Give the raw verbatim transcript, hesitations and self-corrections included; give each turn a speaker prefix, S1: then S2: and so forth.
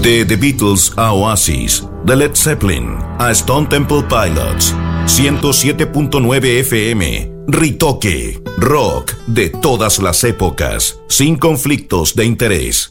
S1: De The Beatles a Oasis, de Led Zeppelin a Stone Temple Pilots. ciento siete punto nueve F M, Ritoque, rock de todas las épocas, sin conflictos de interés.